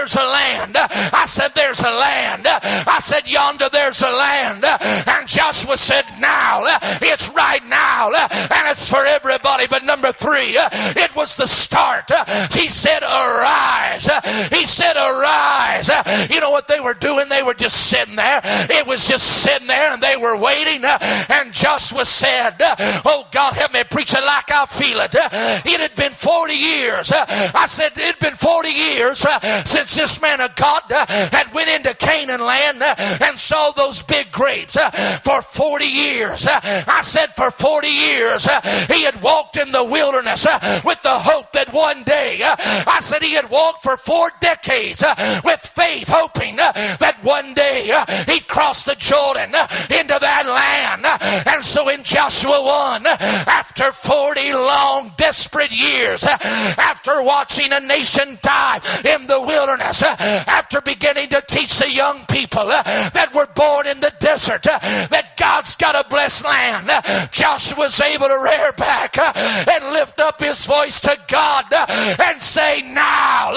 there's a land. I said, there's a land. I said, yonder there's a land. And Joshua said, now. It's right now. And it's for everybody. But number 3, it was the start. He said, arise. He said, arise. You know what they were doing? They were just sitting there. It was just sitting there and they were waiting. And Joshua said, oh God, help me preach it like I feel it. It had been 40 years. I said, it had been 40 years since this man of God had went into Canaan land and saw those big grapes. For 40 years. I said for 40 years he had walked in the wilderness with the hope that one day, I said he had walked for 4 decades with faith, hoping that one day he'd cross the Jordan into that land. And so in Joshua 1, after 40 long desperate years, after watching a nation die in the wilderness, after beginning to teach the young people that were born in the desert that God's got a blessed land, Joshua was able to rear back and lift up his voice to God and say, now,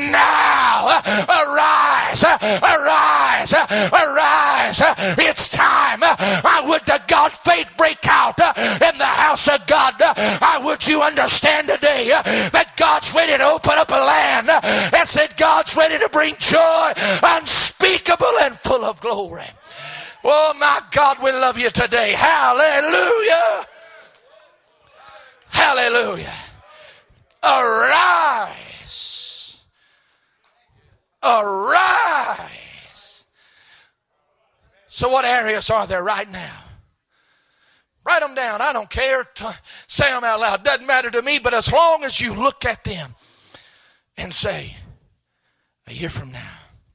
arise, arise, arise. It's time. I would to God faith break out in the house of God. I would you understand today that God's ready to open up a land and said God's ready to bring joy unspeakable and full of glory. Oh my God, we love you today. Hallelujah. Hallelujah. Arise. Arise. So what areas are there right now? Write them down. I don't care. Say them out loud. Doesn't matter to me, but as long as you look at them and say, a year from now,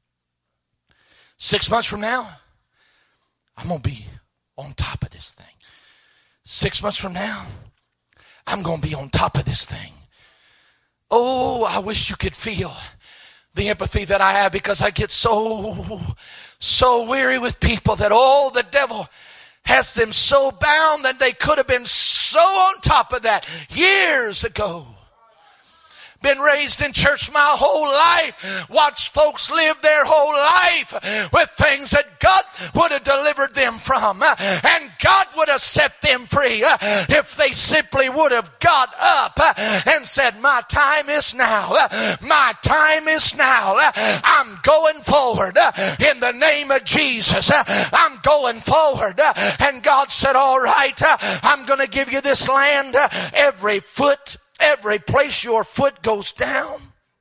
6 months from now, I'm going to be on top of this thing. 6 months from now, I'm going to be on top of this thing. Oh, I wish you could feel the empathy that I have, because I get so weary with people that, oh, the devil has them so bound that they could have been so on top of that years ago. Been raised in church my whole life. Watched folks live their whole life with things that God would have delivered them from. And God would have set them free if they simply would have got up and said, my time is now. My time is now. I'm going forward in the name of Jesus. I'm going forward. And God said, all right, I'm going to give you this land. Every place your foot goes down,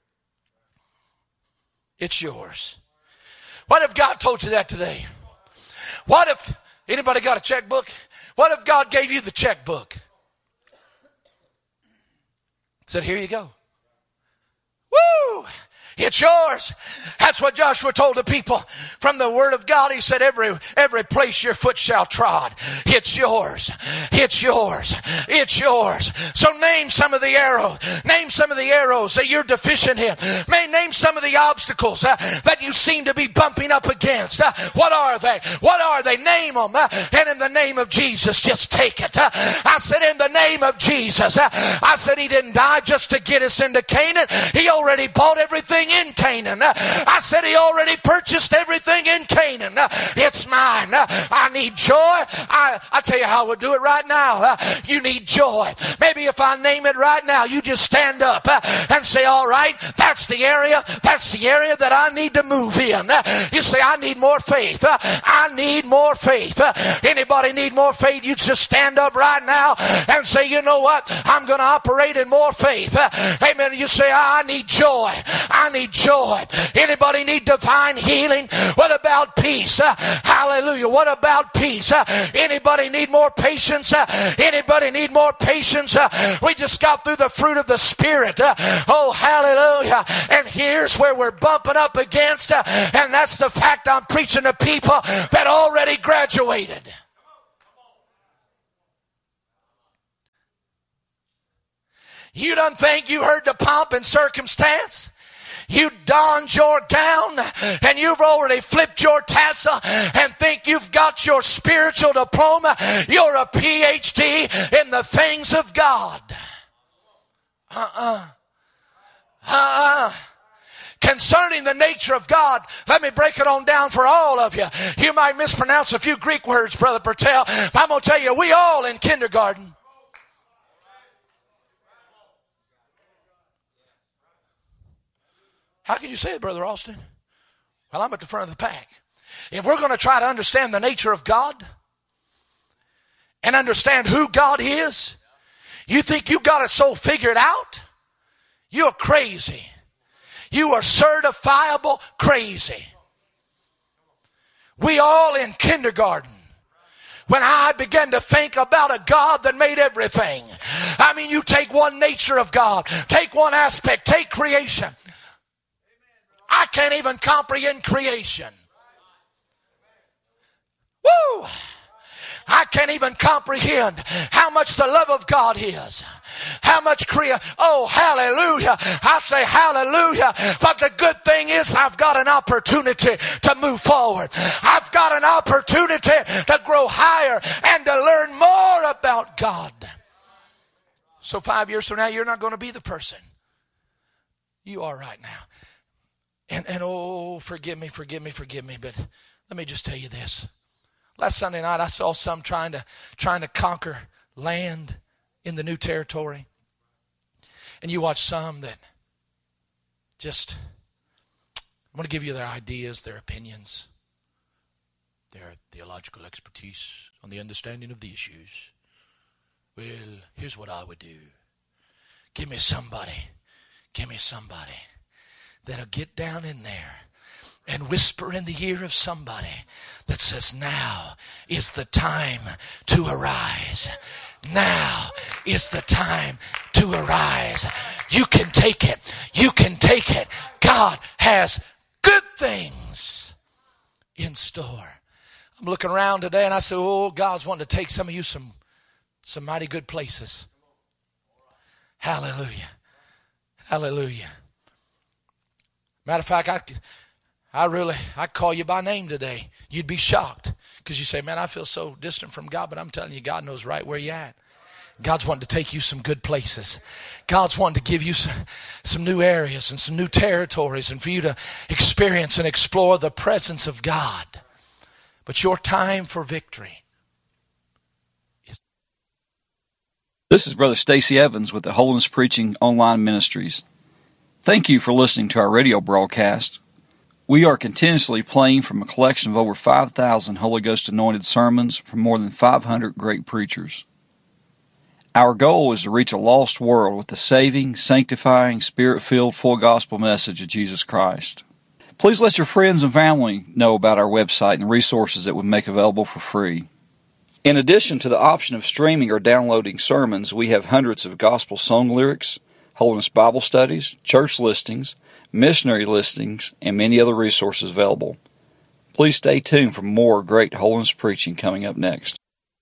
it's yours. What if God told you that today? What if, anybody got a checkbook? What if God gave you the checkbook? Said, here you go. Woo! It's yours. That's what Joshua told the people from the word of God. He said, every place your foot shall trod, it's yours. It's yours. It's yours. So name some of the arrows. Name some of the arrows that you're deficient in. Name some of the obstacles that you seem to be bumping up against. What are they? What are they? Name them. And in the name of Jesus, just take it. I said, in the name of Jesus. I said, he didn't die just to get us into Canaan. He already bought everything in Canaan. I said he already purchased everything in Canaan. It's mine. I need joy. I tell you how we'll do it right now. You need joy. Maybe if I name it right now, you just stand up and say, all right, that's the area that I need to move in. You say, I need more faith. I need more faith. Anybody need more faith? You just stand up right now and say, you know what? I'm going to operate in more faith. Amen. You say, I need joy. I need joy. Anybody need divine healing? What about peace? Hallelujah. What about peace? Anybody need more patience? Anybody need more patience? We just got through the fruit of the Spirit. Oh, hallelujah. And here's where we're bumping up against, and that's the fact I'm preaching to people that already graduated. You don't think you heard the pomp and circumstance? You donned your gown and you've already flipped your tassel and think you've got your spiritual diploma. You're a PhD in the things of God. concerning the nature of God. Let me break it on down for all of you. You might mispronounce a few Greek words, Brother Bertel, but I'm going to tell you, we all in kindergarten. How can you say it, Brother Austin? Well, I'm at the front of the pack. If we're going to try to understand the nature of God and understand who God is, you think you got it so figured out? You're crazy. You are certifiable crazy. We all in kindergarten. When I began to think about a God that made everything. I mean, you take one nature of God, take one aspect, take creation. I can't even comprehend creation. Woo! I can't even comprehend how much the love of God is. How much oh, hallelujah. I say hallelujah. But the good thing is I've got an opportunity to move forward. I've got an opportunity to grow higher and to learn more about God. So 5 years from now, you're not going to be the person you are right now. And oh, forgive me, but let me just tell you this. Last Sunday night, I saw some trying to conquer land in the new territory. And you watch some that just, I'm going to give you their ideas, their opinions, their theological expertise on the understanding of the issues. Well, here's what I would do. Give me somebody that'll get down in there and whisper in the ear of somebody that says, now is the time to arise. Now is the time to arise. You can take it. You can take it. God has good things in store. I'm looking around today and I say, oh, God's wanting to take some of you some mighty good places. Hallelujah. Hallelujah. Matter of fact, I call you by name today. You'd be shocked because you say, man, I feel so distant from God, but I'm telling you, God knows right where you're at. God's wanting to take you some good places. God's wanting to give you some new areas and some new territories and for you to experience and explore the presence of God. But your time for victory. This is Brother Stacy Evans with the Holiness Preaching Online Ministries. Thank you for listening to our radio broadcast. We are continuously playing from a collection of over 5,000 Holy Ghost anointed sermons from more than 500 great preachers. Our goal is to reach a lost world with the saving, sanctifying, Spirit-filled, full gospel message of Jesus Christ. Please let your friends and family know about our website and the resources that we make available for free. In addition to the option of streaming or downloading sermons, we have hundreds of gospel song lyrics, Holiness Bible studies, church listings, missionary listings, and many other resources available. Please stay tuned for more great holiness preaching coming up next.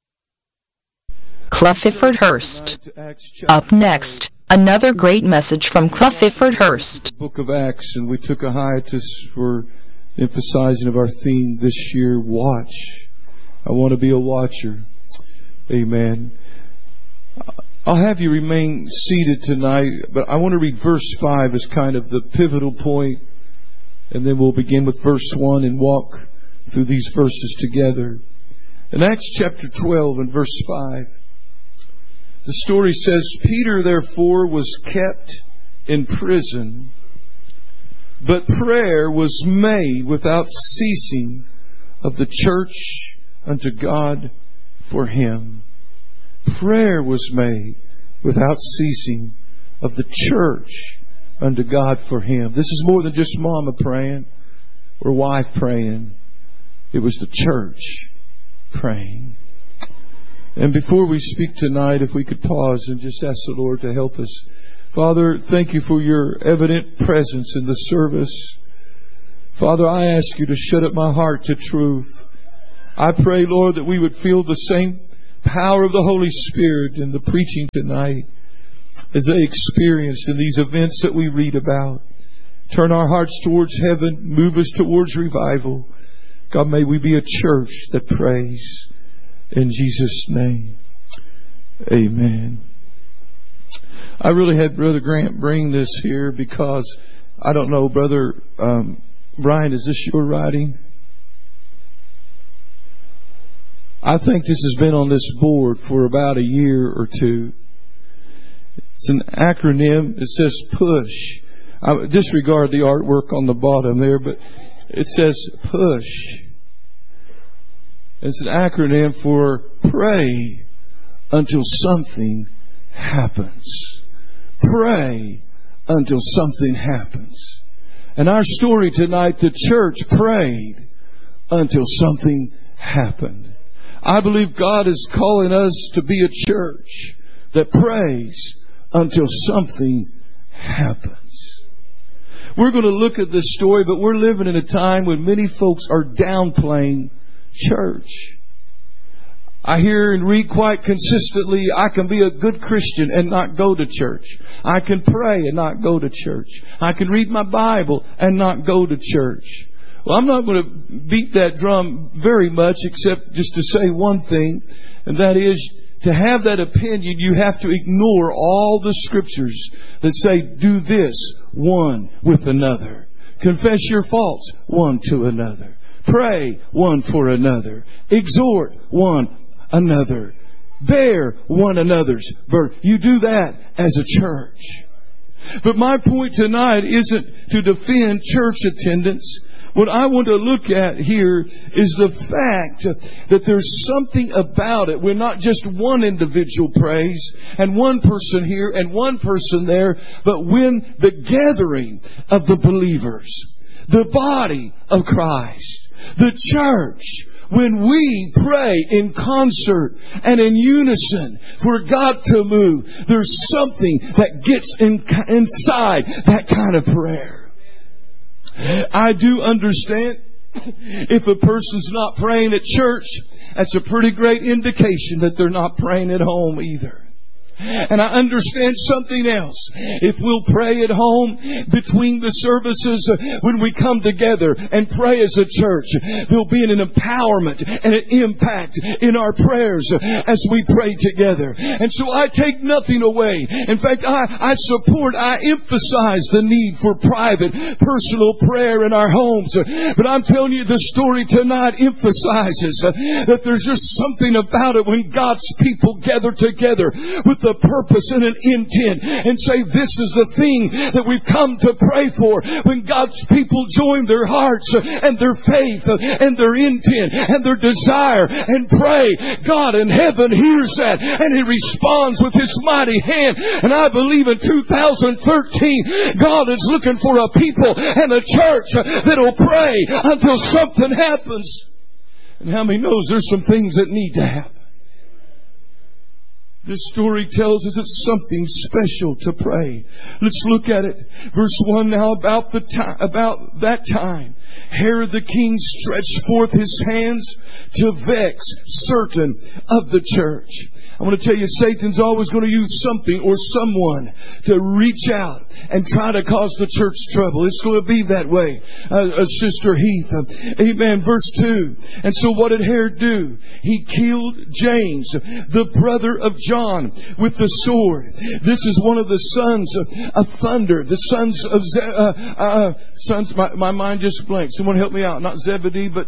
Clefford Hurst. Up next, another great message from Clefford Hurst. Book of Acts, and we took a hiatus for emphasizing of our theme this year, watch. I want to be a watcher. Amen. I'll have you remain seated tonight, but I want to read verse 5 as kind of the pivotal point, and then we'll begin with verse 1 and walk through these verses together. In Acts chapter 12 and verse 5, the story says, Peter therefore was kept in prison, but prayer was made without ceasing of the church unto God for him. Prayer was made without ceasing of the church unto God for him. This is more than just mama praying or wife praying. It was the church praying. And before we speak tonight, if we could pause and just ask the Lord to help us. Father, thank you for your evident presence in the service. Father, I ask you to shut up my heart to truth. I pray, Lord, that we would feel the same power of the Holy Spirit in the preaching tonight as they experienced in these events that we read about. Turn our hearts towards heaven. Move us towards revival. God, may we be a church that prays. In Jesus' name, amen. I really had Brother Grant bring this here because I don't know, Brother Brian, is this your writing? I think this has been on this board for about a year or two. It's an acronym. It says PUSH. I disregard the artwork on the bottom there, but it says PUSH. It's an acronym for pray until something happens. Pray until something happens. And our story tonight, the church prayed until something happened. I believe God is calling us to be a church that prays until something happens. We're going to look at this story, but we're living in a time when many folks are downplaying church. I hear and read quite consistently, I can be a good Christian and not go to church. I can pray and not go to church. I can read my Bible and not go to church. Well, I'm not going to beat that drum very much, except just to say one thing, and that is, to have that opinion, you have to ignore all the scriptures that say, do this one with another. Confess your faults one to another. Pray one for another. Exhort one another. Bear one another's burden. You do that as a church. But my point tonight isn't to defend church attendance. What I want to look at here is the fact that there's something about it. We're not just one individual prays and one person here and one person there, but when the gathering of the believers, the body of Christ, the church, when we pray in concert and in unison for God to move, there's something that gets inside that kind of prayer. I do understand if a person's not praying at church, that's a pretty great indication that they're not praying at home either. And I understand something else. If we'll pray at home between the services, when we come together and pray as a church, there'll be an empowerment and an impact in our prayers as we pray together. And so I take nothing away. In fact, I emphasize the need for private, personal prayer in our homes. But I'm telling you, the story tonight emphasizes that there's just something about it when God's people gather together with a purpose and an intent and say, this is the thing that we've come to pray for. When God's people join their hearts and their faith and their intent and their desire and pray, God in heaven hears that and He responds with His mighty hand. And I believe in 2013, God is looking for a people and a church that'll pray until something happens. And how many knows there's some things that need to happen? This story tells us it's something special to pray. Let's look at it. Verse 1 now, about that time, Herod the king stretched forth his hands to vex certain of the church. I want to tell you, Satan's always going to use something or someone to reach out and try to cause the church trouble. It's going to be that way. Sister Heath. Amen. Verse 2. And so what did Herod do? He killed James, the brother of John, with the sword. This is one of the sons of thunder. The sons of... my mind just blanked. Someone help me out. Not Zebedee, but...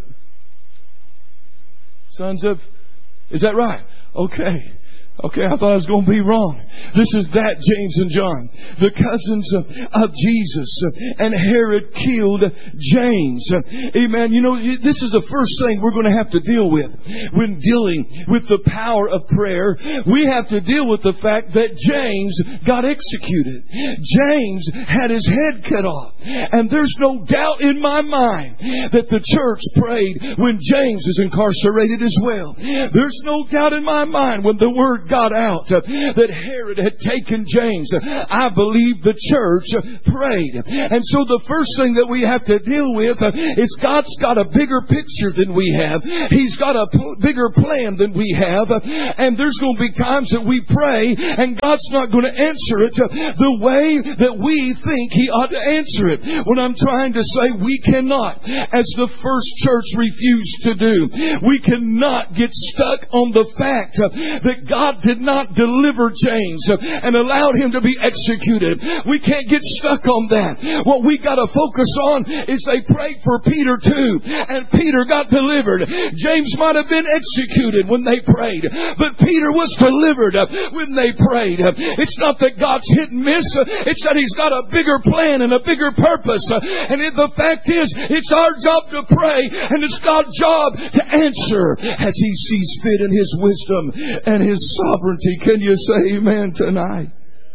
sons of... Is that right? Okay, I thought I was going to be wrong. This is that James and John, the cousins of Jesus. And Herod killed James. Amen. You know, this is the first thing we're going to have to deal with when dealing with the power of prayer. We have to deal with the fact that James got executed. James had his head cut off. And there's no doubt in my mind that the church prayed when James is incarcerated as well. There's no doubt in my mind when the word got out that Herod had taken James. I believe the church prayed. And so the first thing that we have to deal with is God's got a bigger picture than we have. He's got a bigger plan than we have. And there's going to be times that we pray and God's not going to answer it the way that we think He ought to answer it. What I'm trying to say, we cannot, as the first church refused to do, we cannot get stuck on the fact that God did not deliver James and allowed him to be executed. We can't get stuck on that. What we got to focus on is they prayed for Peter too, and Peter got delivered. James might have been executed when they prayed, but Peter was delivered when they prayed. It's not that God's hit and miss. It's that He's got a bigger plan and a bigger purpose. And the fact is, it's our job to pray, and it's God's job to answer as He sees fit in His wisdom and His sovereignty. Can you say amen tonight?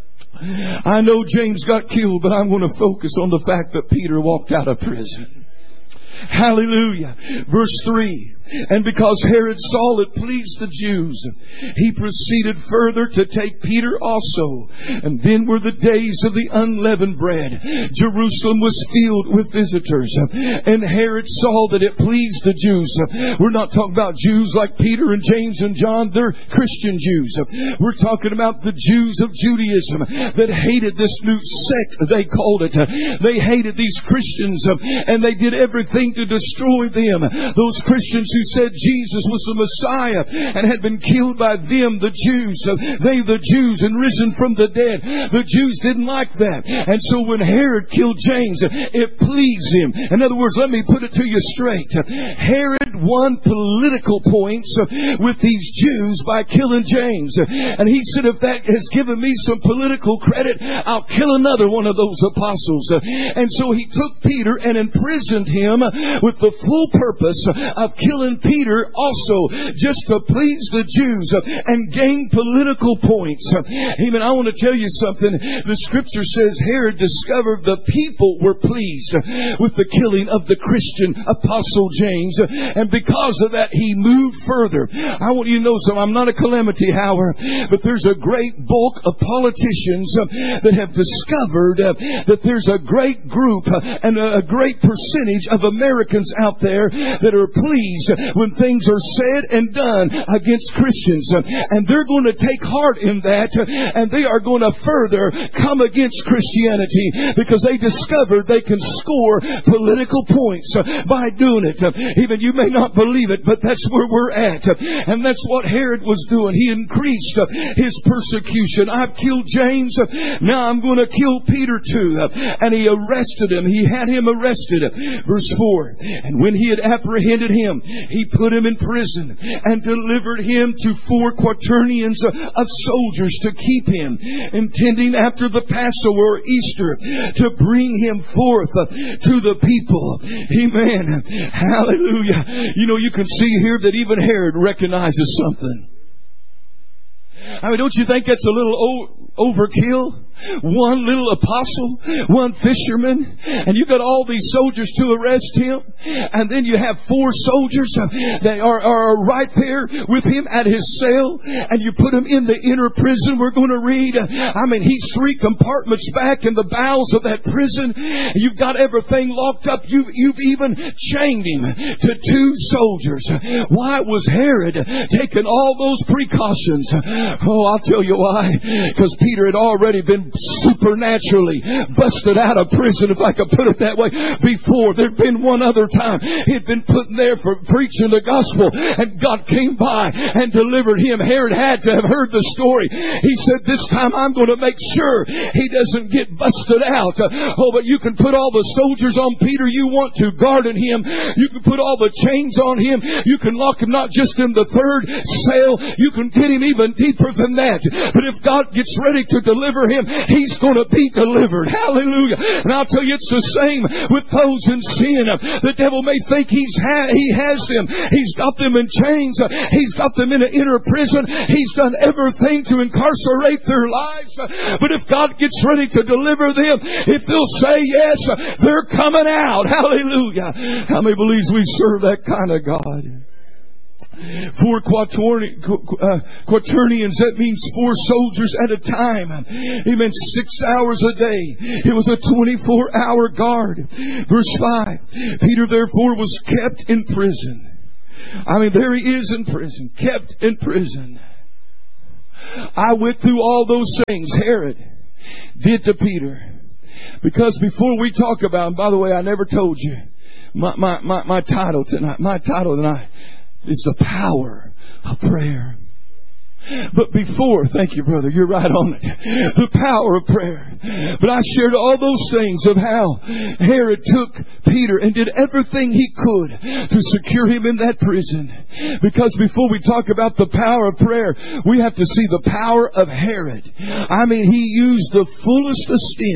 I know James got killed, but I'm going to focus on the fact that Peter walked out of prison. Hallelujah. Verse 3. And because Herod saw it pleased the Jews, he proceeded further to take Peter also. And then were the days of the unleavened bread. Jerusalem was filled with visitors. And Herod saw that it pleased the Jews. We're not talking about Jews like Peter and James and John. They're Christian Jews. We're talking about the Jews of Judaism that hated this new sect, they called it. They hated these Christians, and they did everything to destroy them. Those Christians who said Jesus was the Messiah and had been killed by them, the Jews. They, the Jews, and risen from the dead. The Jews didn't like that. And so when Herod killed James, it pleased him. In other words, let me put it to you straight. Herod won political points with these Jews by killing James. And he said, if that has given me some political credit, I'll kill another one of those apostles. And so he took Peter and imprisoned him with the full purpose of killing Peter also, just to please the Jews and gain political points. Amen. I want to tell you something. The scripture says Herod discovered the people were pleased with the killing of the Christian apostle James, and because of that he moved further. I want you to know something. I'm not a calamity hour, but there's a great bulk of politicians that have discovered that there's a great group and a great percentage of Americans out there that are pleased when things are said and done against Christians. And they're going to take heart in that, and they are going to further come against Christianity because they discovered they can score political points by doing it. Even you may not believe it, but that's where we're at. And that's what Herod was doing. He increased his persecution. I've killed James. Now I'm going to kill Peter too. And he arrested him. He had him arrested. Verse 4. And when he had apprehended him, he put him in prison and delivered him to 4 quaternions of soldiers to keep him, intending after the Passover or Easter to bring him forth to the people. Amen. Hallelujah. You know, you can see here that even Herod recognizes something. I mean, don't you think that's a little overkill? One little apostle, one fisherman, and you got all these soldiers to arrest him, and then you have 4 soldiers that are right there with him at his cell, and you put him in the inner prison. We're going to read, I mean, he's 3 compartments back in the bowels of that prison. You've got everything locked up. You've even chained him to 2 soldiers. Why was Herod taking all those precautions? Oh, I'll tell you why. Because Peter had already been supernaturally busted out of prison, if I could put it that way, before. There'd been one other time he'd been put in there for preaching the gospel, and God came by and delivered him. Herod had to have heard the story. He said, this time I'm going to make sure he doesn't get busted out. Oh, but you can put all the soldiers on Peter you want to, guarding him. You can put all the chains on him. You can lock him not just in the 3rd cell. You can get him even deeper than that. But if God gets ready to deliver him, he's going to be delivered. Hallelujah. And I'll tell you, it's the same with those in sin. The devil may think he has them. He's got them in chains. He's got them in an inner prison. He's done everything to incarcerate their lives. But if God gets ready to deliver them, if they'll say yes, they're coming out. Hallelujah. How many believes we serve that kind of God? 4 quaternions, that means 4 soldiers at a time. Amen. 6 hours a day. It was a 24-hour guard. Verse 5. Peter therefore was kept in prison. I mean, there he is in prison. Kept in prison. I went through all those things Herod did to Peter. Because before we talk about him, by the way, I never told you, my title tonight is the power of prayer. But before, thank you, brother, you're right on it. The power of prayer. But I shared all those things of how Herod took Peter and did everything he could to secure him in that prison. Because before we talk about the power of prayer, we have to see the power of Herod. I mean, he used the fullest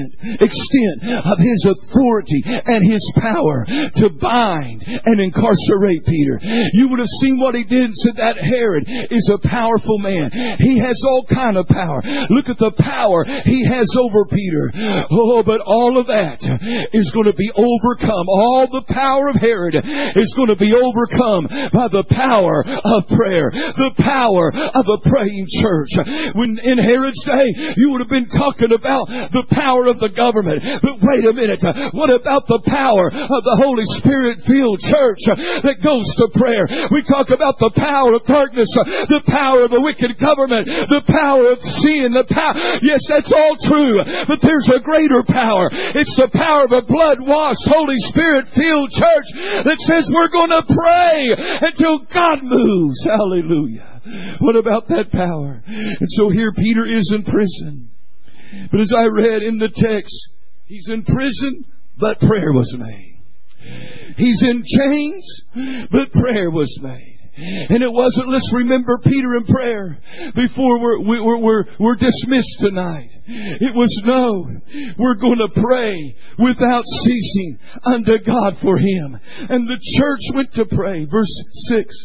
extent of his authority and his power to bind and incarcerate Peter. You would have seen what he did and said that Herod is a powerful man. He has all kind of power. Look at the power he has over Peter. Oh, but all of that is going to be overcome. All the power of Herod is going to be overcome by the power of prayer. The power of a praying church. When in Herod's day, you would have been talking about the power of the government. But wait a minute. What about the power of the Holy Spirit-filled church that goes to prayer? We talk about the power of darkness, the power of a wicked government, the power of sin, the power. Yes, that's all true. But there's a greater power. It's the power of a blood-washed, Holy Spirit-filled church that says we're going to pray until God moves. Hallelujah. What about that power? And so here Peter is in prison. But as I read in the text, he's in prison, but prayer was made. He's in chains, but prayer was made. And it wasn't, let's remember Peter in prayer before we're dismissed tonight. It was, no, we're going to pray without ceasing unto God for him. And the church went to pray. Verse 6.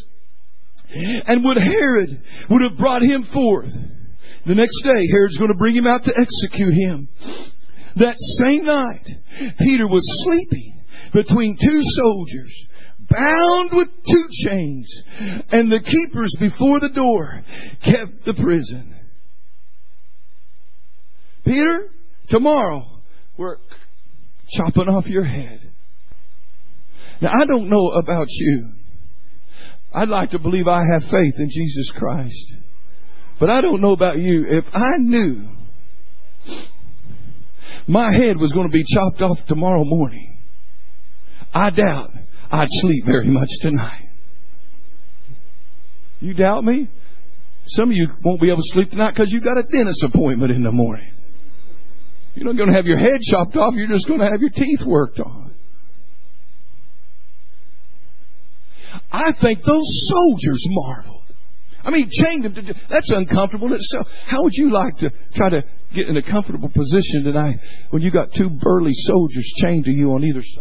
And when Herod would have brought him forth, the next day Herod's going to bring him out to execute him. That same night, Peter was sleeping between two soldiers, bound with two chains, and the keepers before the door kept the prison. Peter, tomorrow we're chopping off your head. Now, I don't know about you. I'd like to believe I have faith in Jesus Christ. But I don't know about you. If I knew my head was going to be chopped off tomorrow morning, I doubt I'd sleep very much tonight. You doubt me? Some of you won't be able to sleep tonight because you got a dentist appointment in the morning. You're not going to have your head chopped off. You're just going to have your teeth worked on. I think those soldiers marveled. I mean, chained them to, that's uncomfortable in itself. How would you like to try to get in a comfortable position tonight when you got two burly soldiers chained to you on either side?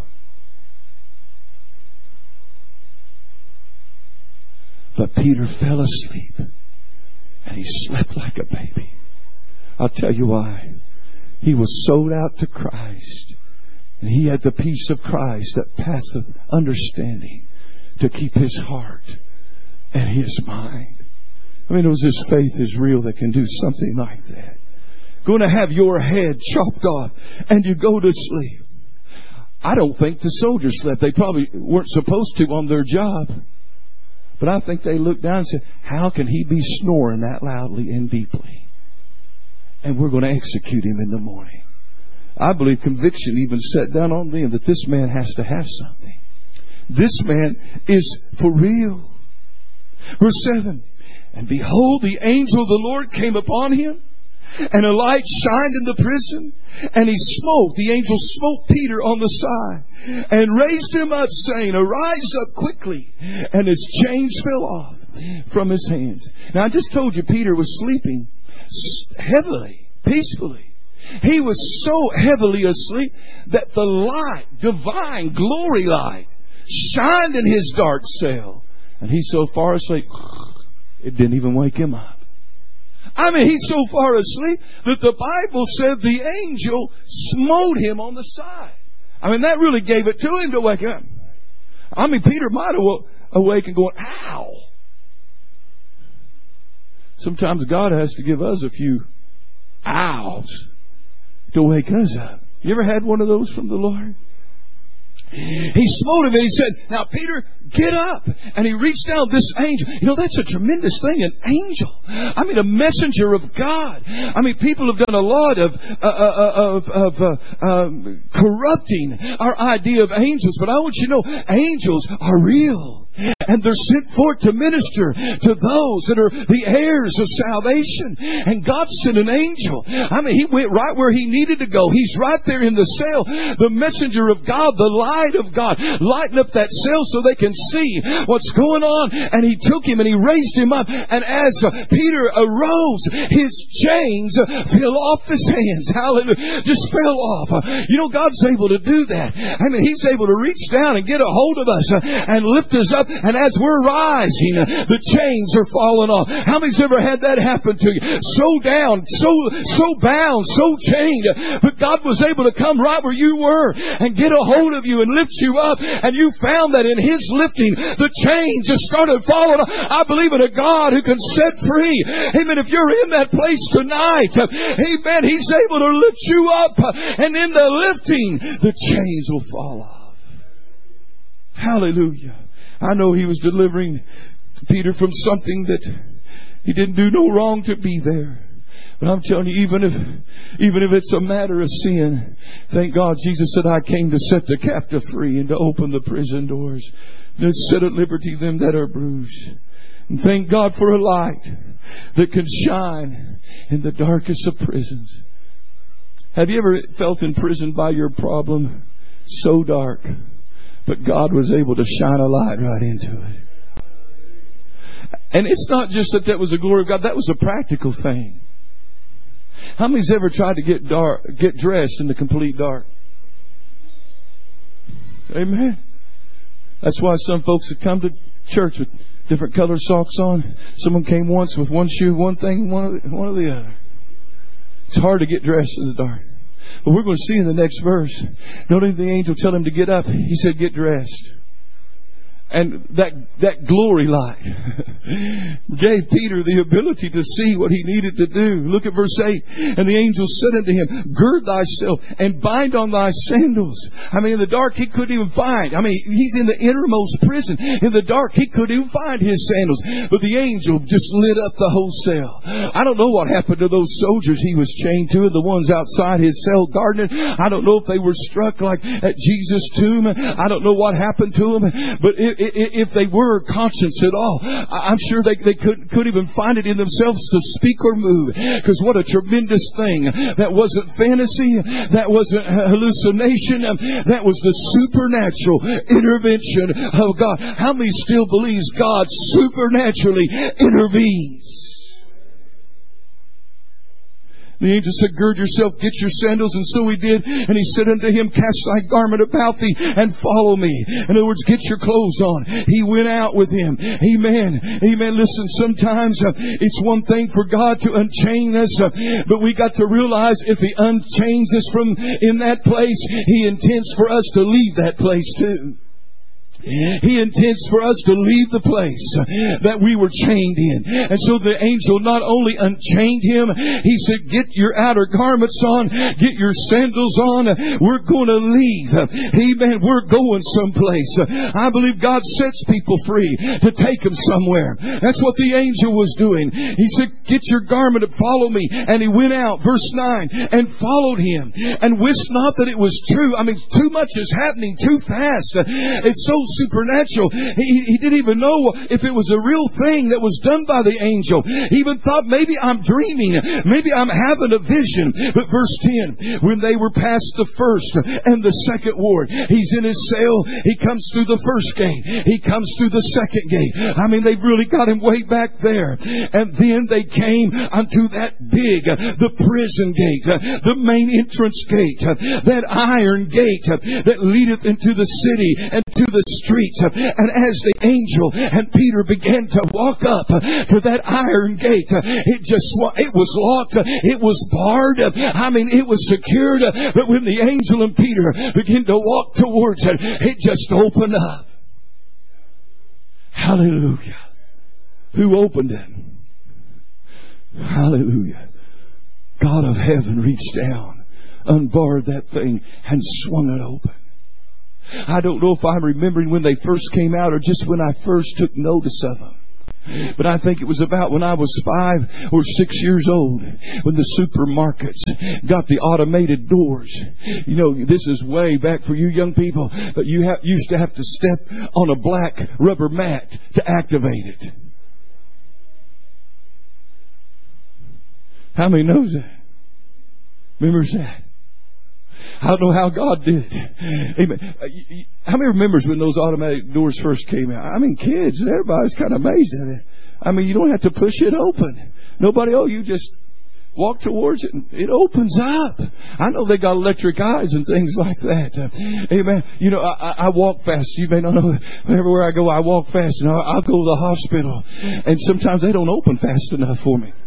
But Peter fell asleep and he slept like a baby. I'll tell you why. He was sold out to Christ, and he had the peace of Christ that passeth understanding to keep his heart and his mind. I mean, it was his faith is real that can do something like that. Going to have your head chopped off and you go to sleep. I don't think the soldiers slept. They probably weren't supposed to on their job. But I think they looked down and said, how can he be snoring that loudly and deeply? And we're going to execute him in the morning. I believe conviction even set down on them that this man has to have something. This man is for real. Verse 7. And behold, the angel of the Lord came upon him, and a light shined in the prison, and the angel smote Peter on the side, and raised him up, saying, arise up quickly. And his chains fell off from his hands. Now, I just told you Peter was sleeping heavily, peacefully. He was so heavily asleep that the light, divine glory light, shined in his dark cell. And he's so far asleep, it didn't even wake him up. I mean, he's so far asleep that the Bible said the angel smote him on the side. I mean, that really gave it to him to wake him up. I mean, Peter might have awake and going, ow. Sometimes God has to give us a few ows to wake us up. You ever had one of those from the Lord? He smote him and he said, now Peter, get up. And he reached down, this angel. You know, that's a tremendous thing, an angel. I mean, a messenger of God. I mean, people have done a lot of corrupting our idea of angels. But I want you to know, angels are real. and they're sent forth to minister to those that are the heirs of salvation. And God sent an angel. I mean, he went right where he needed to go. He's right there in the cell. The messenger of God, the light of God, lighting up that cell so they can see what's going on. And he took him and he raised him up. And as Peter arose, his chains fell off his hands. Hallelujah. Just fell off. You know, God's able to do that. I mean, He's able to reach down and get a hold of us and lift us up. And as we're rising, the chains are falling off. How many's ever had that happen to you? So down, so bound, so chained. But God was able to come right where you were and get a hold of you and lift you up. And you found that in His lifting, the chains just started falling off. I believe in a God who can set free. Amen. If you're in that place tonight, amen, He's able to lift you up. And in the lifting, the chains will fall off. Hallelujah. I know He was delivering Peter from something that he didn't do no wrong to be there. But I'm telling you, even if it's a matter of sin, thank God Jesus said, I came to set the captive free and to open the prison doors, to set at liberty them that are bruised. And thank God for a light that can shine in the darkest of prisons. Have you ever felt imprisoned by your problem so dark, but God was able to shine a light right into it? And it's not just that was the glory of God. That was a practical thing. How many's ever tried to get dressed in the complete dark? Amen. That's why some folks have come to church with different colored socks on. Someone came once with one shoe, one thing, one or the other. It's hard to get dressed in the dark. But we're going to see in the next verse, not only did the angel tell him to get up, he said, get dressed. And that glory light gave Peter the ability to see what he needed to do. Look at verse 8. And the angel said unto him, gird thyself and bind on thy sandals. I mean, in the dark he couldn't even find. I mean, he's in the innermost prison. In the dark he couldn't even find his sandals. But the angel just lit up the whole cell. I don't know what happened to those soldiers he was chained to, and the ones outside his cell guarding it. I don't know if they were struck like at Jesus' tomb. I don't know what happened to them. But if they were conscious at all, I'm sure they couldn't even find it in themselves to speak or move. Because what a tremendous thing. That wasn't fantasy. That wasn't hallucination. That was the supernatural intervention of God. How many still believes God supernaturally intervenes? The angel said, gird yourself, get your sandals. And so he did. And he said unto him, cast thy garment about thee and follow me. In other words, get your clothes on. He went out with him. Amen. Amen. Listen, sometimes it's one thing for God to unchain us, but we got to realize if He unchains us from in that place, He intends for us to leave that place too. He intends for us to leave the place that we were chained in. And so the angel not only unchained him, he said, get your outer garments on, get your sandals on. We're going to leave. Amen. We're going someplace. I believe God sets people free to take them somewhere. That's what the angel was doing. He said, get your garment and follow me. And he went out, verse 9, and followed him, and wist not that it was true. I mean, too much is happening too fast. It's so supernatural. He didn't even know if it was a real thing that was done by the angel. He even thought, maybe I'm dreaming. Maybe I'm having a vision. But verse 10, when they were past the first and the second ward, he's in his cell. He comes through the first gate. He comes through the second gate. I mean, they really got him way back there. And then they came unto that big, the prison gate, the main entrance gate, that iron gate that leadeth into the city and to the streets. And as the angel and Peter began to walk up to that iron gate, it was locked, it was barred, I mean, it was secured. But when the angel and Peter began to walk towards it, it just opened up. Hallelujah. Who opened it? Hallelujah. God of heaven reached down, unbarred that thing, and swung it open. I don't know if I'm remembering when they first came out or just when I first took notice of them. But I think it was about when I was 5 or 6 years old when the supermarkets got the automated doors. You know, this is way back for you young people, but you used to have to step on a black rubber mat to activate it. How many knows that? Remembers that? I don't know how God did it. Amen. How many remembers when those automatic doors first came out? I mean, kids, everybody's kind of amazed at it. I mean, you don't have to push it open. Nobody, you just walk towards it and it opens up. I know they got electric eyes and things like that. Amen. You know, I walk fast. You may not know, everywhere I go, I walk fast. And I'll go to the hospital. And sometimes they don't open fast enough for me.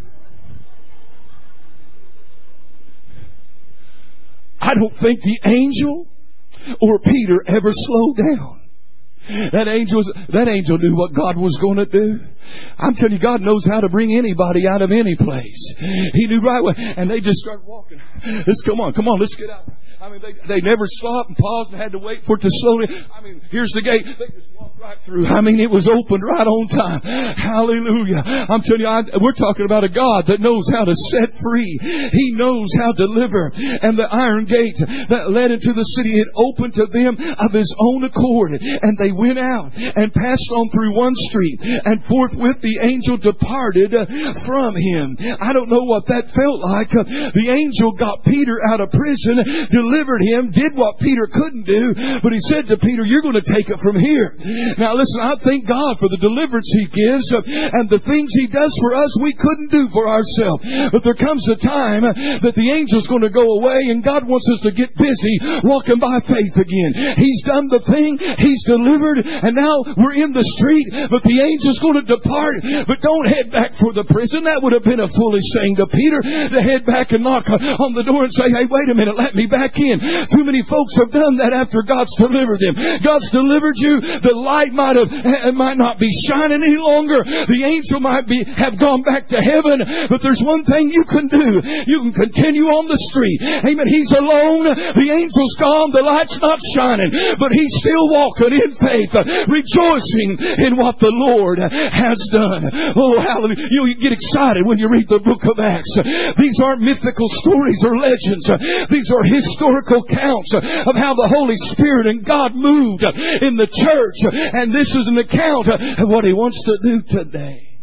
I don't think the angel or Peter ever slowed down. That angel knew what God was going to do. I'm telling you, God knows how to bring anybody out of any place. He knew right away. And they just started walking. Come on, let's get out. I mean, they never stopped and paused and had to wait for it to slow down. I mean, here's the gate. They just walked right through. I mean, it was opened right on time. Hallelujah. I'm telling you, we're talking about a God that knows how to set free. He knows how to deliver. And the iron gate that led into the city had opened to them of His own accord. And they went out and passed on through one street, and forthwith the angel departed from him. I don't know what that felt like. The angel got Peter out of prison, delivered him, did what Peter couldn't do, but he said to Peter, you're going to take it from here. Now listen, I thank God for the deliverance He gives and the things He does for us we couldn't do for ourselves. But there comes a time that the angel's going to go away, and God wants us to get busy walking by faith again. He's done the thing. He's delivered. And now we're in the street, but the angel's going to depart. But don't head back for the prison. That would have been a foolish saying to Peter, to head back and knock on the door and say, hey, wait a minute, let me back in. Too many folks have done that after God's delivered them. God's delivered you. The light might not be shining any longer. The angel might have gone back to heaven. But there's one thing you can do. You can continue on the street. Amen. He's alone. The angel's gone. The light's not shining. But he's still walking in faith, rejoicing in what the Lord has done. Oh, hallelujah. You get excited when you read the book of Acts. These aren't mythical stories or legends. These are historical accounts of how the Holy Spirit and God moved in the church. And this is an account of what He wants to do today.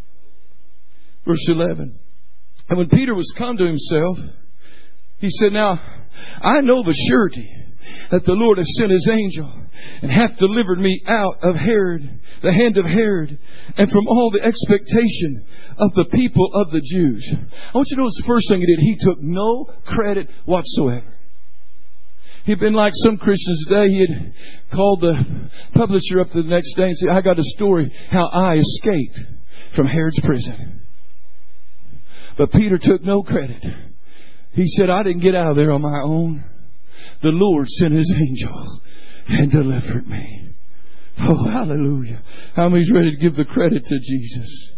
Verse 11. And when Peter was come to himself, he said, now, I know of a surety that the Lord has sent His angel and hath delivered me out of Herod, the hand of Herod, and from all the expectation of the people of the Jews. I want you to notice the first thing he did. He took no credit whatsoever. He'd been like some Christians today. He had called the publisher up the next day and said, I got a story how I escaped from Herod's prison. But Peter took no credit. He said, I didn't get out of there on my own. The Lord sent His angel and delivered me. Oh, hallelujah. How many's ready to give the credit to Jesus?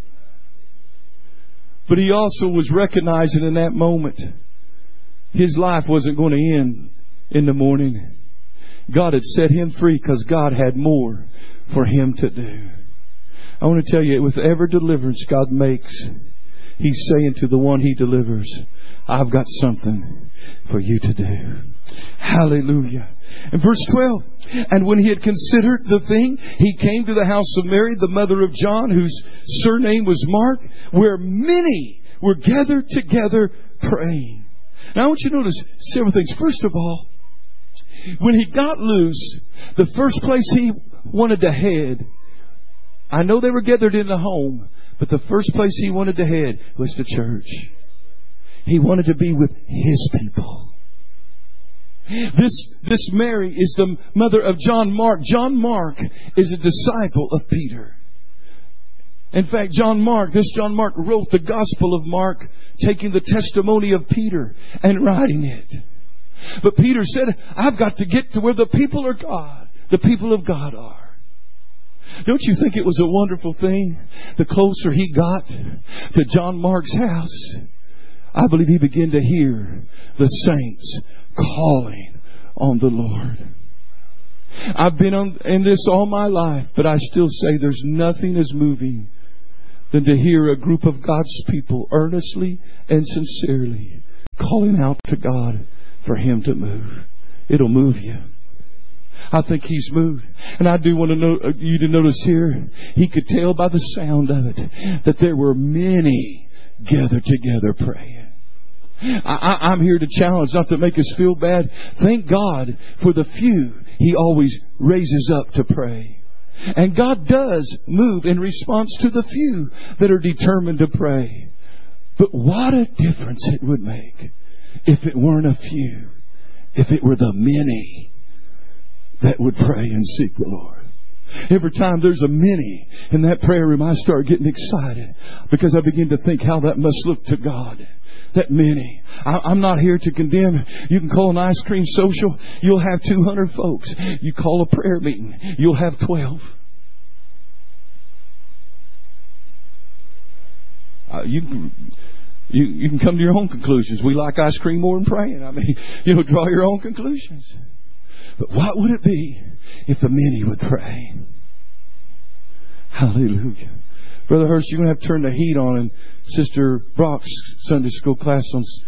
But he also was recognizing in that moment his life wasn't going to end in the morning. God had set him free because God had more for him to do. I want to tell you, with every deliverance God makes, He's saying to the one He delivers, I've got something for you to do. Hallelujah. And verse 12. And when he had considered the thing, he came to the house of Mary, the mother of John, whose surname was Mark, where many were gathered together praying. Now I want you to notice several things. First of all, when he got loose, the first place he wanted to head, I know they were gathered in the home, but the first place he wanted to head was to church. He wanted to be with His people. This Mary is the mother of John Mark. John Mark is a disciple of Peter. In fact, John Mark wrote the Gospel of Mark, taking the testimony of Peter and writing it. But Peter said, I've got to get to where the people are God. The people of God are. Don't you think it was a wonderful thing? The closer he got to John Mark's house, I believe he began to hear the saints calling on the Lord. I've been in this all my life, but I still say there's nothing as moving than to hear a group of God's people earnestly and sincerely calling out to God for Him to move. It'll move you. I think He's moved. And I do want to you to notice here, He could tell by the sound of it that there were many gathered together praying. I'm here to challenge, not to make us feel bad. Thank God for the few He always raises up to pray. And God does move in response to the few that are determined to pray. But what a difference it would make if it weren't a few, if it were the many that would pray and seek the Lord. Every time there's a many in that prayer room, I start getting excited because I begin to think how that must look to God. That many. I'm not here to condemn. You can call an ice cream social. You'll have 200 folks. You call a prayer meeting. You'll have 12. You can come to your own conclusions. We like ice cream more than praying. I mean, draw your own conclusions. But what would it be if the many would pray? Hallelujah. Brother Hurst, you're going to have to turn the heat on in Sister Brock's Sunday school class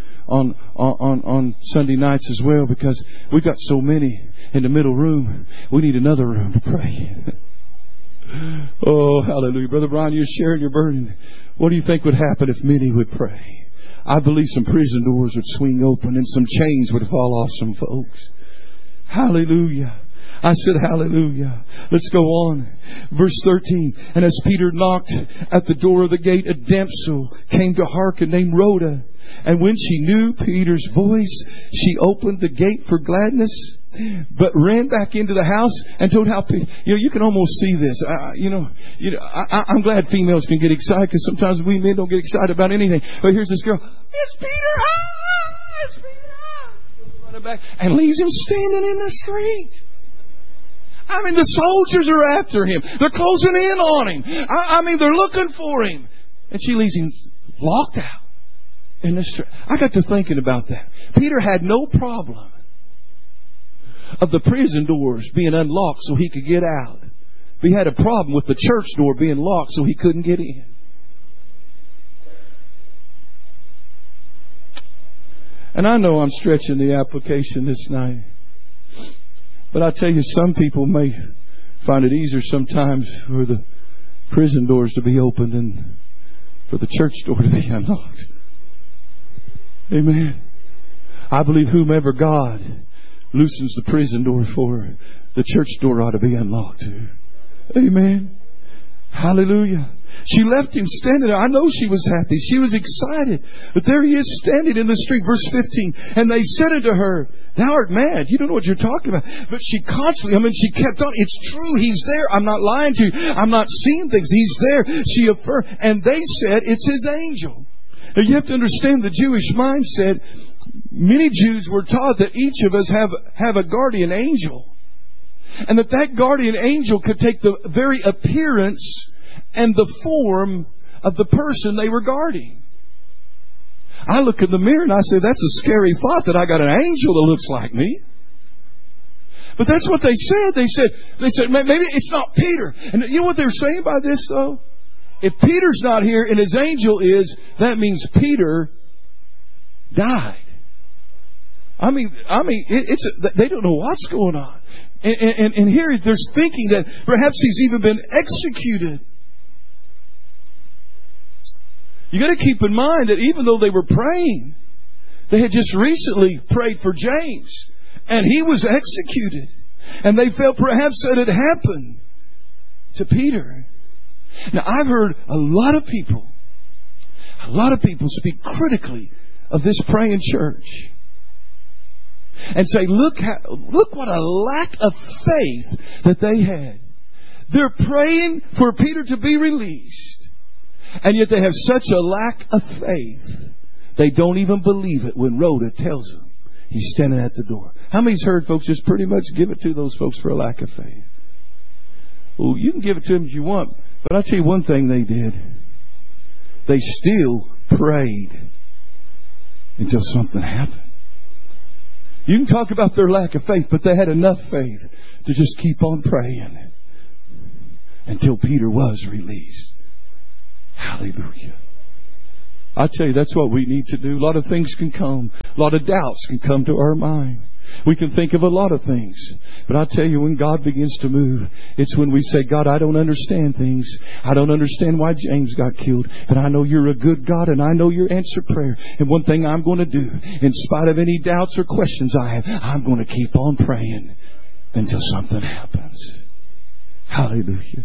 on Sunday nights as well, because we've got so many in the middle room. We need another room to pray. Oh, hallelujah. Brother Brian, you're sharing your burden. What do you think would happen if many would pray? I believe some prison doors would swing open and some chains would fall off some folks. Hallelujah. I said hallelujah. Let's go on. Verse 13. And as Peter knocked at the door of the gate, a damsel came to hearken named Rhoda. And when she knew Peter's voice, she opened the gate for gladness, but ran back into the house and told how you can almost see this. I'm glad females can get excited, because sometimes we men don't get excited about anything. But here's this girl. It's Peter! It's Peter! Running back and leaves him standing in the street. I mean, the soldiers are after him. They're closing in on him. I mean, they're looking for him. And she leaves him locked out in the street. I got to thinking about that. Peter had no problem of the prison doors being unlocked so he could get out. But he had a problem with the church door being locked so he couldn't get in. And I know I'm stretching the application this night. But I tell you, some people may find it easier sometimes for the prison doors to be opened and for the church door to be unlocked. Amen. I believe whomever God loosens the prison door for, the church door ought to be unlocked too. Amen. Hallelujah. She left him standing there. I know she was happy. She was excited. But there he is standing in the street. Verse 15. And they said unto her, Thou art mad. You don't know what you're talking about. But she she kept on. It's true. He's there. I'm not lying to you. I'm not seeing things. He's there. She affirmed. And they said, it's his angel. Now you have to understand the Jewish mindset. Many Jews were taught that each of us have a guardian angel. And that guardian angel could take the very appearance and the form of the person they were guarding. I look in the mirror and I say, that's a scary thought that I got an angel that looks like me. But that's what they said. They said, maybe it's not Peter. And you know what they're saying by this though? If Peter's not here and his angel is, that means Peter died. I mean, they don't know what's going on. And here there's thinking that perhaps he's even been executed. You got to keep in mind that even though they were praying, they had just recently prayed for James, and he was executed. And they felt perhaps that it happened to Peter. Now, I've heard a lot of people speak critically of this praying church and say, look what a lack of faith that they had. They're praying for Peter to be released, and yet they have such a lack of faith, they don't even believe it when Rhoda tells them he's standing at the door. How many's heard folks just pretty much give it to those folks for a lack of faith? Well, you can give it to them if you want, but I'll tell you one thing they did. They still prayed until something happened. You can talk about their lack of faith, but they had enough faith to just keep on praying until Peter was released. Hallelujah. I tell you, that's what we need to do. A lot of things can come. A lot of doubts can come to our mind. We can think of a lot of things. But I tell you, when God begins to move, it's when we say, God, I don't understand things. I don't understand why James got killed. But I know you're a good God, and I know you answer prayer. And one thing I'm going to do, in spite of any doubts or questions I have, I'm going to keep on praying until something happens. Hallelujah.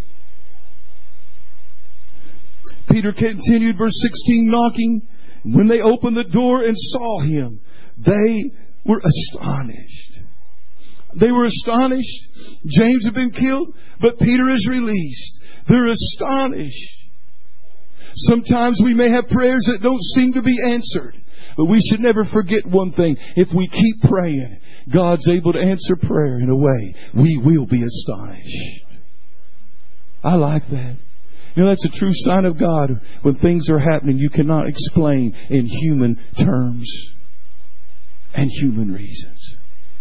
Peter continued, verse 16, knocking. When they opened the door and saw him, they were astonished. They were astonished. James had been killed, but Peter is released. They're astonished. Sometimes we may have prayers that don't seem to be answered, but we should never forget one thing. If we keep praying, God's able to answer prayer in a way we will be astonished. I like that. You know, that's a true sign of God. When things are happening you cannot explain in human terms and human reasons.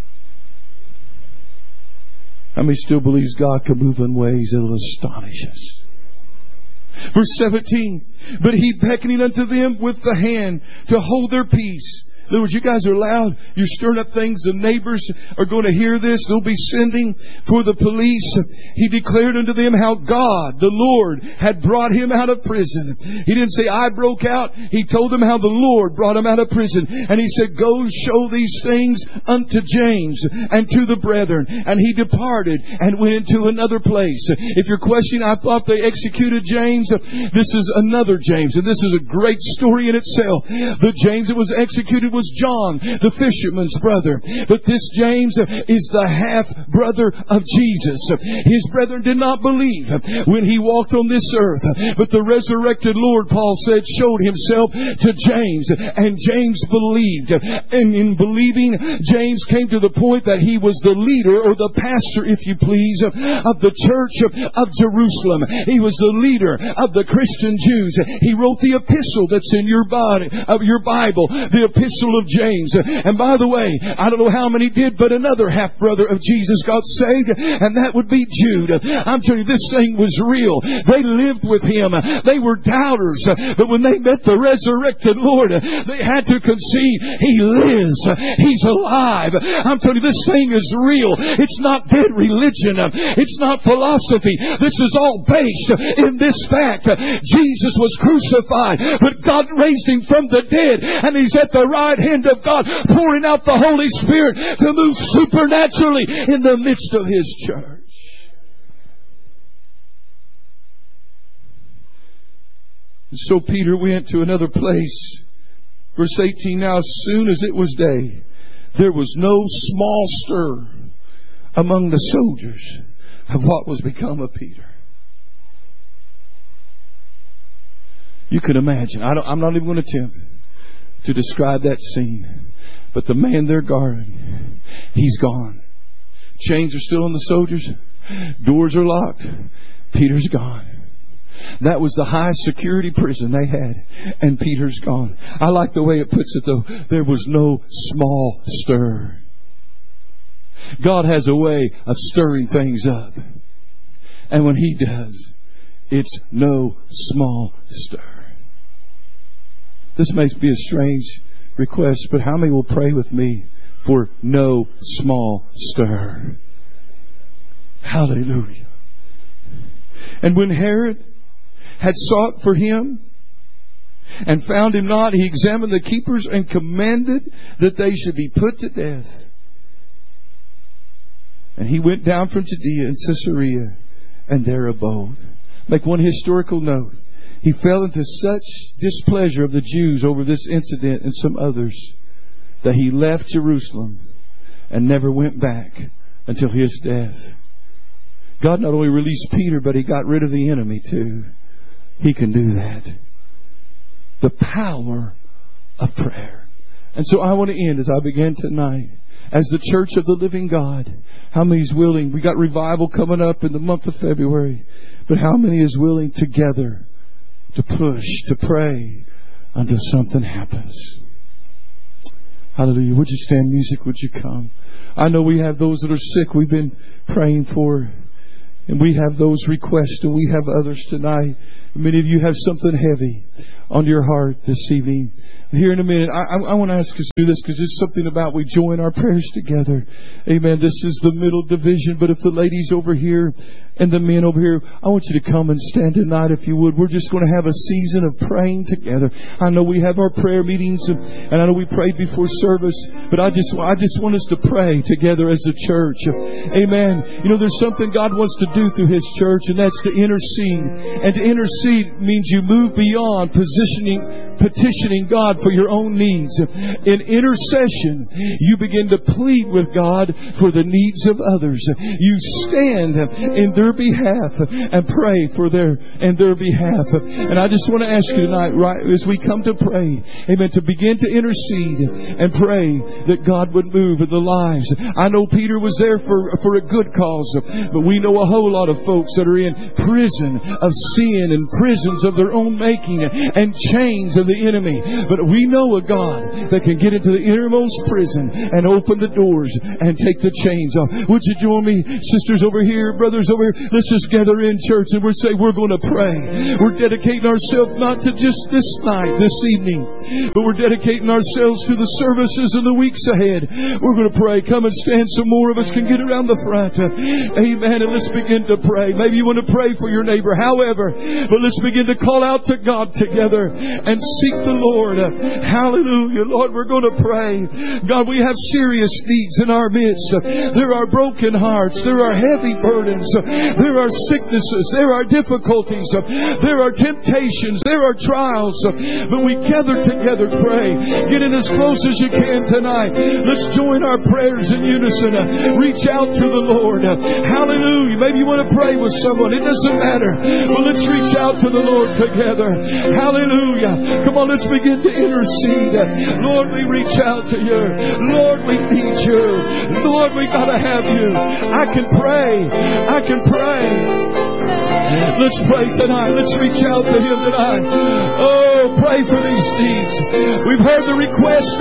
How many still believes God can move in ways that will astonish us? Verse 17, but he beckoning unto them with the hand to hold their peace. In other words, you guys are loud. You're stirring up things. The neighbors are going to hear this. They'll be sending for the police. He declared unto them how God, the Lord, had brought him out of prison. He didn't say, I broke out. He told them how the Lord brought him out of prison. And he said, go show these things unto James and to the brethren. And he departed and went into another place. If you're questioning, I thought they executed James. This is another James. And this is a great story in itself. The James that was executed was John, the fisherman's brother. But this James is the half-brother of Jesus. His brethren did not believe when he walked on this earth. But the resurrected Lord, Paul said, showed himself to James. And James believed. And in believing, James came to the point that he was the leader, or the pastor, if you please, of the church of Jerusalem. He was the leader of the Christian Jews. He wrote the epistle that's in your body, of your Bible, the epistle of James. And by the way, I don't know how many did, but another half-brother of Jesus got saved, and that would be Jude. I'm telling you, this thing was real. They lived with him. They were doubters, but when they met the resurrected Lord, they had to concede, he lives. He's alive. I'm telling you, this thing is real. It's not dead religion. It's not philosophy. This is all based in this fact. Jesus was crucified, but God raised him from the dead, and he's at the right hand of God, pouring out the Holy Spirit to move supernaturally in the midst of his church. And so Peter went to another place. Verse 18, now as soon as it was day, there was no small stir among the soldiers of what was become of Peter. You can imagine. I'm not even going to attempt to describe that scene. But the man they're guarding, he's gone. Chains are still on the soldiers. Doors are locked. Peter's gone. That was the highest security prison they had. And Peter's gone. I like the way it puts it though. There was no small stir. God has a way of stirring things up. And when he does, it's no small stir. This may be a strange request, but how many will pray with me for no small stir? Hallelujah. And when Herod had sought for him and found him not, he examined the keepers and commanded that they should be put to death. And he went down from Judea and Caesarea and there abode. Make one historical note. He fell into such displeasure of the Jews over this incident and some others that he left Jerusalem and never went back until his death. God not only released Peter, but he got rid of the enemy too. He can do that. The power of prayer. And so I want to end as I begin tonight. As the church of the living God, how many is willing? We got revival coming up in the month of February. But how many is willing together to push, to pray until something happens? Hallelujah. Would you stand? Music, would you come? I know we have those that are sick we've been praying for. And we have those requests, and we have others tonight. Many of you have something heavy on your heart this evening. Here in a minute, I want to ask us to do this because it's something about we join our prayers together. Amen. This is the middle division, but if the ladies over here and the men over here, I want you to come and stand tonight if you would. We're just going to have a season of praying together. I know we have our prayer meetings, and I know we prayed before service, but I just want us to pray together as a church. Amen. You know, there's something God wants to do through His church, and that's to intercede. And to intercede means you move beyond petitioning God for your own needs. In intercession, you begin to plead with God for the needs of others. You stand in their behalf and pray for their behalf. And I just want to ask you tonight, right as we come to pray, amen, to begin to intercede and pray that God would move in the lives. I know Peter was there for a good cause, but we know a whole lot of folks that are in prison of sin and prisons of their own making and chains of the enemy. But we know a God that can get into the innermost prison and open the doors and take the chains off. Would you join me, sisters over here, brothers over here? Let's just gather in church and we'll say we're going to pray. We're dedicating ourselves not to just this night, this evening, but we're dedicating ourselves to the services in the weeks ahead. We're going to pray. Come and stand. Some more of us can get around the front. Amen. And let's begin to pray. Maybe you want to pray for your neighbor. However, but let's begin to call out to God together and seek the Lord. Hallelujah. Lord, we're going to pray. God, we have serious needs in our midst. There are broken hearts. There are heavy burdens. There are sicknesses. There are difficulties. There are temptations. There are trials. But we gather together, pray. Get in as close as you can tonight. Let's join our prayers in unison. Reach out to the Lord. Hallelujah. Maybe you want to pray with someone. It doesn't matter. But let's reach out to the Lord together. Hallelujah. Come on, let's begin to intercede. Lord, we reach out to you. Lord, we need you. Lord, we gotta have you. I can pray. I can pray. Let's pray tonight. Let's reach out to Him tonight. Oh, pray for these needs. We've heard the request